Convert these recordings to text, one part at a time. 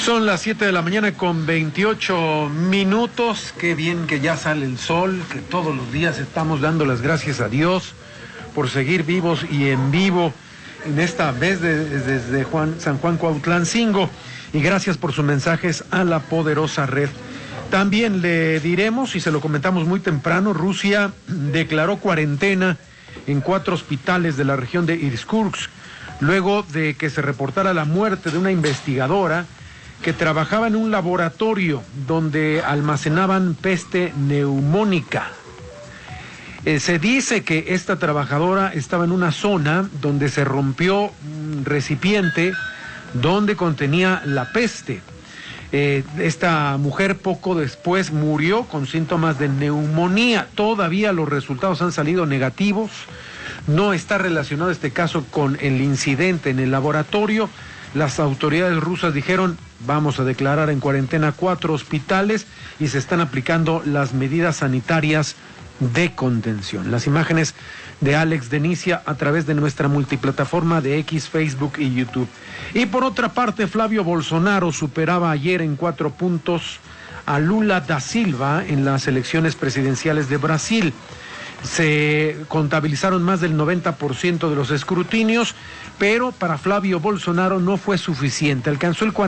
Son las 7 de la mañana con 28 minutos. Qué bien que ya sale el sol, que todos los días estamos dando las gracias a Dios por seguir vivos y en vivo en esta vez desde San Juan Cuautlancingo. Y gracias por sus mensajes a la poderosa red. También le diremos, y se lo comentamos muy temprano, Rusia declaró cuarentena en 4 hospitales de la región de Irkutsk, luego de que se reportara la muerte de una investigadora que trabajaba en un laboratorio donde almacenaban peste neumónica. Se dice que esta trabajadora estaba en una zona donde se rompió un recipiente donde contenía la peste. Esta mujer poco después murió con síntomas de neumonía. Todavía los resultados han salido negativos. No está relacionado este caso con el incidente en el laboratorio. Las autoridades rusas dijeron: vamos a declarar en cuarentena 4 hospitales y se están aplicando las medidas sanitarias de contención. Las imágenes de Alex Denicia a través de nuestra multiplataforma de X, Facebook y YouTube. Y por otra parte, Flavio Bolsonaro superaba ayer en 4 puntos a Lula da Silva en las elecciones presidenciales de Brasil. Se contabilizaron más del 90% de los escrutinios, pero para Flavio Bolsonaro no fue suficiente. Alcanzó el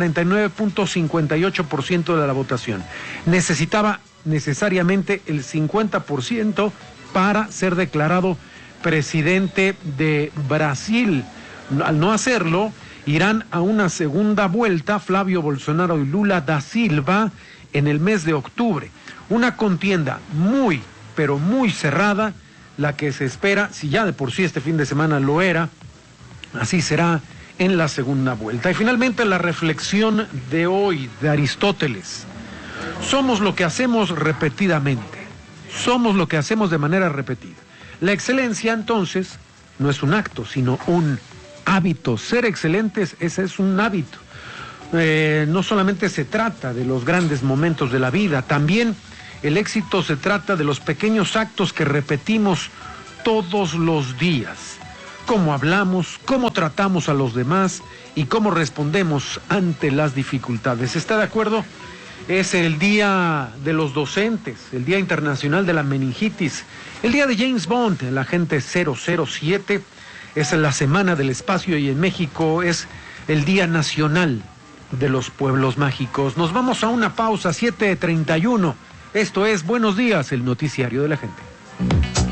49.58% de la votación. Necesitaba necesariamente el 50% para ser declarado presidente de Brasil. Al no hacerlo, irán a una segunda vuelta Flavio Bolsonaro y Lula da Silva en el mes de octubre. Una contienda muy, pero muy cerrada, la que se espera, si ya de por sí este fin de semana lo era, así será en la segunda vuelta. Y finalmente la reflexión de hoy de Aristóteles. Somos lo que hacemos repetidamente. Somos lo que hacemos de manera repetida. La excelencia, entonces, no es un acto, sino un hábito. Ser excelentes, ese es un hábito. No solamente se trata de los grandes momentos de la vida, también el éxito se trata de los pequeños actos que repetimos todos los días. Cómo hablamos, cómo tratamos a los demás y cómo respondemos ante las dificultades. ¿Está de acuerdo? Es el día de los docentes, el Día Internacional de la Meningitis, el día de James Bond, el agente 007, es la Semana del Espacio y en México es el Día Nacional de los Pueblos Mágicos. Nos vamos a una pausa, 7:31. Esto es Buenos Días, el noticiario de la gente.